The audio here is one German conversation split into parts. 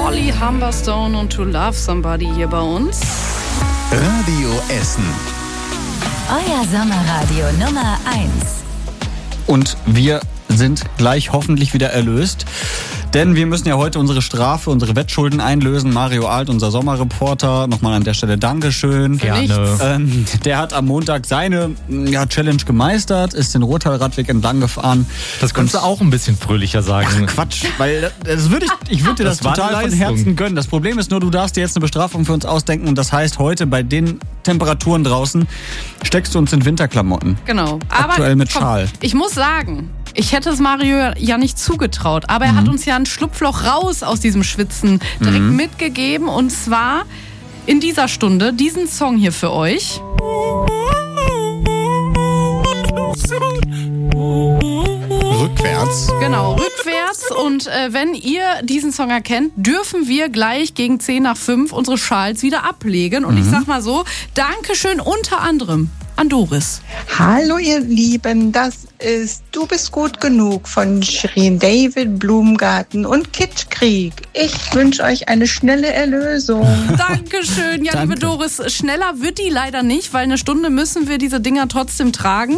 Holly Humberstone und To Love Somebody hier bei uns. Radio Essen. Euer Sommerradio Nummer 1. Und wir sind gleich hoffentlich wieder erlöst. Denn wir müssen ja heute unsere Strafe, unsere Wettschulden einlösen. Mario Alt, unser Sommerreporter, nochmal an der Stelle Dankeschön. Gerne. Der hat am Montag seine Challenge gemeistert, ist den Ruhrtal-Radweg entlang gefahren. Das könntest du auch ein bisschen fröhlicher sagen. Ach, Quatsch, weil ich würde dir das total von Herzen gönnen. Das Problem ist nur, du darfst dir jetzt eine Bestrafung für uns ausdenken und das heißt, heute bei den Temperaturen draußen steckst du uns in Winterklamotten. Genau. Aktuell mit Schal. Ich muss sagen, ich hätte es Mario ja nicht zugetraut, aber er hat uns ja ein Schlupfloch raus aus diesem Schwitzen direkt mitgegeben und zwar in dieser Stunde diesen Song hier für euch. Rückwärts. Genau, rückwärts. Und wenn ihr diesen Song erkennt, dürfen wir gleich gegen 10 nach 5 unsere Schals wieder ablegen. Und ich sag mal so, Dankeschön unter anderem an Doris. Hallo ihr Lieben, das ist Du bist gut genug von Shirin David, Blumengarten und Kitschkrieg. Ich wünsche euch eine schnelle Erlösung. Dankeschön. Ja, Danke. liebe Doris, schneller wird die leider nicht, weil eine Stunde müssen wir diese Dinger trotzdem tragen.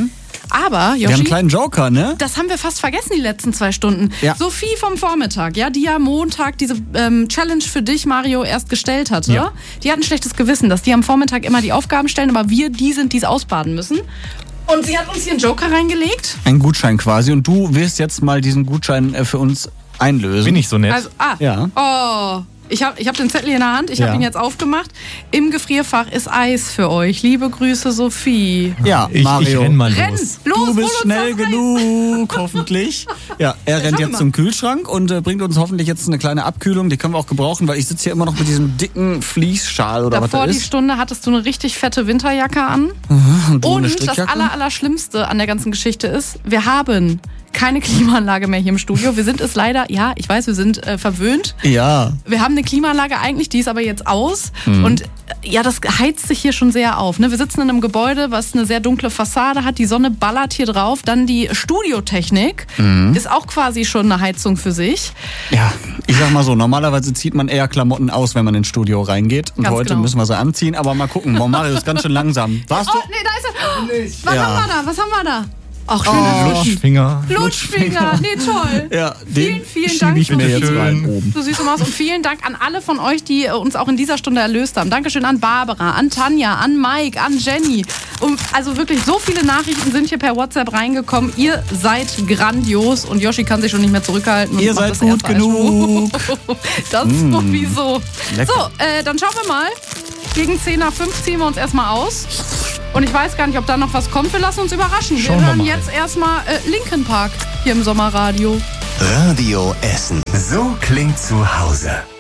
Aber, Joshi, Wir haben einen kleinen Joker, ne? das haben wir fast vergessen, die letzten 2 Stunden. Ja. Sophie vom Vormittag, ja, die ja Montag diese Challenge für dich, Mario, erst gestellt hatte. Ja. Die hat ein schlechtes Gewissen, dass die am Vormittag immer die Aufgaben stellen, aber wir die sind, die es ausbaden müssen. Und sie hat uns hier einen Joker reingelegt. Ein Gutschein quasi. Und du wirst jetzt mal diesen Gutschein für uns einlösen. Bin ich so nett? Also, Ja. Oh, ich hab den Zettel hier in der Hand, ich Ja. habe ihn jetzt aufgemacht. Im Gefrierfach ist Eis für euch. Liebe Grüße, Sophie. Ja, Ich Mario. renn mal Renn! los. Los, Du hol bist uns schnell das Eis. genug, hoffentlich. Ja, er rennt schauen wir jetzt mal. zum Kühlschrank und bringt uns hoffentlich jetzt eine kleine Abkühlung. Die können wir auch gebrauchen, weil ich sitze hier immer noch mit diesem dicken Fließschal oder Davor was die das ist. Stunde hattest du eine richtig fette Winterjacke an. Und du eine Und das Strickjacke. Allerschlimmste an der ganzen Geschichte ist, wir haben keine Klimaanlage mehr hier im Studio. Wir sind es leider, ja, ich weiß, wir sind verwöhnt. Ja, Wir haben eine Klimaanlage eigentlich, die ist aber jetzt aus. Und ja, das heizt sich hier schon sehr auf. Ne? Wir sitzen in einem Gebäude, was eine sehr dunkle Fassade hat. Die Sonne ballert hier drauf. Dann die Studiotechnik ist auch quasi schon eine Heizung für sich. ja. Ich sag mal so, normalerweise zieht man eher Klamotten aus, wenn man ins Studio reingeht. Und Ganz heute genau. müssen wir sie anziehen. Aber mal gucken, Mario ist ganz schön langsam. Warst du? Oh, nee, da ist er. Was Ja. haben wir da? Was haben wir da? Ach, schöne Lutschfinger. Lutschfinger. Nee, toll. Ja, den Vielen schieb Dank. ich mir jetzt Schön. rein oben. Du süße Maus. Und vielen Dank an alle von euch, die uns auch in dieser Stunde erlöst haben. Dankeschön an Barbara, an Tanja, an Mike, an Jenny. Und also wirklich so viele Nachrichten sind hier per WhatsApp reingekommen. Ihr seid grandios und Yoshi kann sich schon nicht mehr zurückhalten. Und Ihr macht seid das gut erste genug. Das sowieso. Lecker. So, dann schauen wir mal. Gegen 10 nach 5 ziehen wir uns erstmal aus. Und ich weiß gar nicht, ob da noch was kommt. Wir lassen uns überraschen. Schauen wir wir hören mal. jetzt erstmal Linkin Park hier im Sommerradio. Radio Essen. So klingt zu Hause.